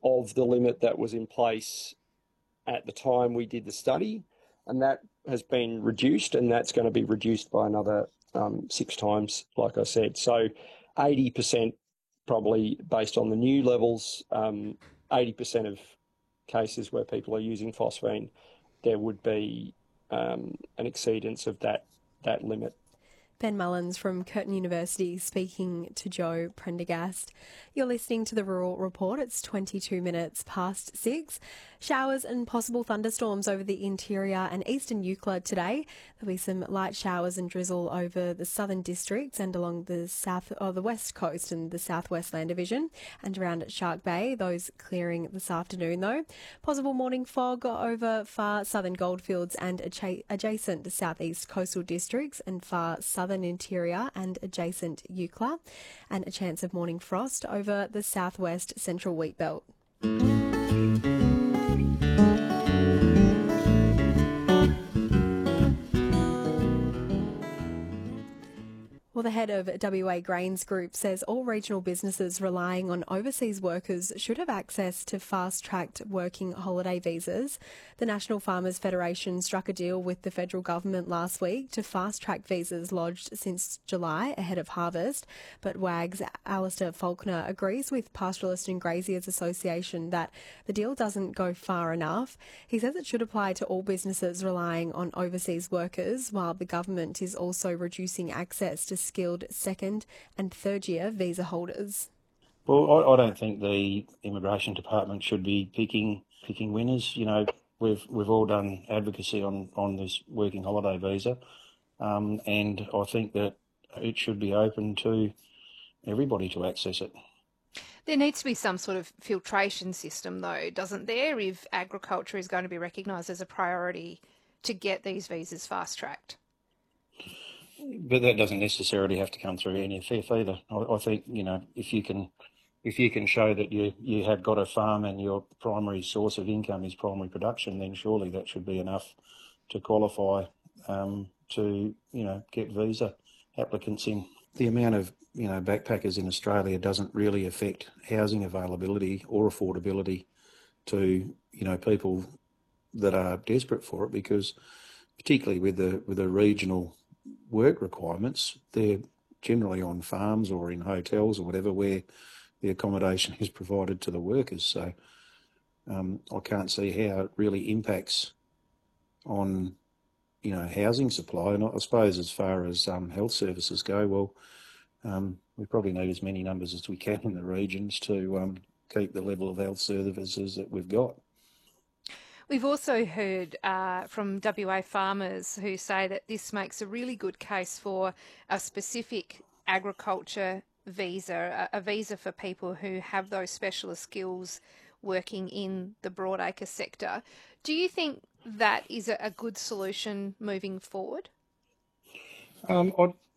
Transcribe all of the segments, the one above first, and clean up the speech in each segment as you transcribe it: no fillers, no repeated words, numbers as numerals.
of the limit that was in place at the time we did the study, and that has been reduced, and that's going to be reduced by another 6 times, like I said. So 80% probably based on the new levels, 80% of cases where people are using phosphine, there would be an exceedance of that limit. Ben Mullins from Curtin University speaking to Joe Prendergast. You're listening to the Rural Report. It's 22 minutes past 6. Showers and possible thunderstorms over the interior and eastern Euclid today. There'll be some light showers and drizzle over the southern districts and along the south or the west coast and the southwest land division and around Shark Bay. Those clearing this afternoon though. Possible morning fog over far southern goldfields and adjacent southeast coastal districts and far southern interior and adjacent Eucla, and a chance of morning frost over the southwest central wheat belt. Well, the head of WA Grains Group says all regional businesses relying on overseas workers should have access to fast-tracked working holiday visas. The National Farmers Federation struck a deal with the federal government last week to fast-track visas lodged since July ahead of harvest. But WAG's Alistair Faulkner agrees with Pastoralist and Graziers Association that the deal doesn't go far enough. He says it should apply to all businesses relying on overseas workers, while the government is also reducing access to skilled second and third year visa holders. Well, I don't think the Immigration Department should be picking winners. You know, we've all done advocacy on this working holiday visa, and I think that it should be open to everybody to access it. There needs to be some sort of filtration system, though, doesn't there, if agriculture is going to be recognised as a priority to get these visas fast-tracked? But that doesn't necessarily have to come through NFF either. I think, you know, if you can show that you have got a farm and your primary source of income is primary production, then surely that should be enough to qualify to, you know, get visa applicants in. The amount of, you know, backpackers in Australia doesn't really affect housing availability or affordability to, you know, people that are desperate for it, because particularly with the regional work requirements, they're generally on farms or in hotels or whatever where the accommodation is provided to the workers. So I can't see how it really impacts on, you know, housing supply. And I suppose as far as health services go, well, we probably need as many numbers as we can in the regions to keep the level of health services that we've got. We've also heard from WA farmers who say that this makes a really good case for a specific agriculture visa, a visa for people who have those specialist skills working in the broadacre sector. Do you think that is a good solution moving forward? I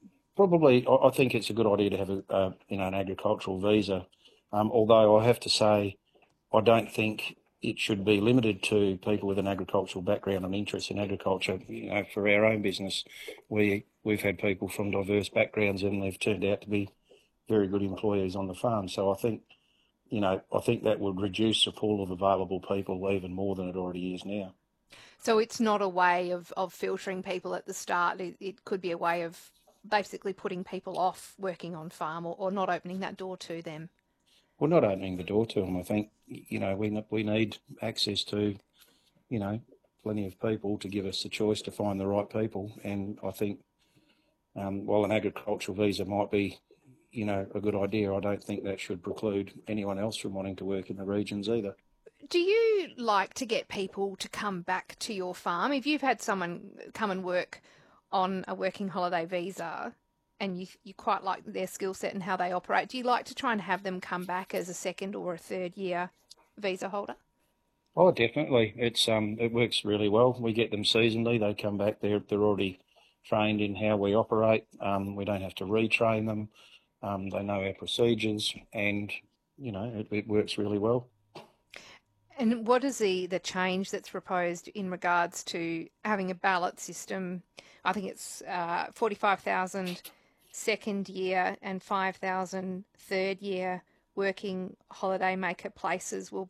think it's a good idea to have an agricultural visa. Although I have to say, I don't think it should be limited to people with an agricultural background and interest in agriculture. You know, for our own business, we've had people from diverse backgrounds and they've turned out to be very good employees on the farm. So I think that would reduce the pool of available people even more than it already is now. So it's not a way of filtering people at the start. It could be a way of basically putting people off working on farm or not opening that door to them. Well, not opening the door to them. I think, you know, we need access to, you know, plenty of people to give us the choice to find the right people. And I think while an agricultural visa might be, you know, a good idea, I don't think that should preclude anyone else from wanting to work in the regions either. Do you like to get people to come back to your farm? If you've had someone come and work on a working holiday visa and you quite like their skill set and how they operate, do you like to try and have them come back as a second or a third year visa holder? Oh, definitely. It works really well. We get them seasonally. They come back. They're already trained in how we operate. We don't have to retrain them. They know our procedures, and you know it works really well. And what is the change that's proposed in regards to having a ballot system? I think it's 45,000 second year and 5,000 third year working holiday maker places will